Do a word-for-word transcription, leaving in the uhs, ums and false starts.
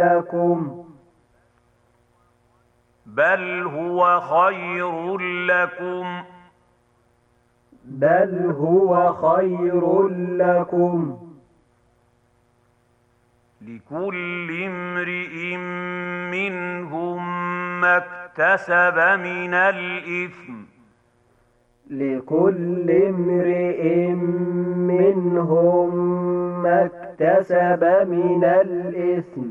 لكم بل هو خير لكم بل هو خير لكم لكل امرئ منهم ما اكتسب من الإثم لكل امرئ منهم ما اكتسب من الإثم